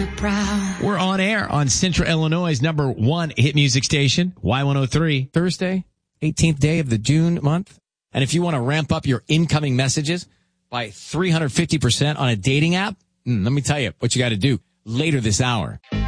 you proud. We're on air on Central Illinois' number one hit music station, Y103. Thursday, 18th day of the June month. And if you want to ramp up your incoming messages by 350% on a dating app, let me tell you what you got to do later this hour.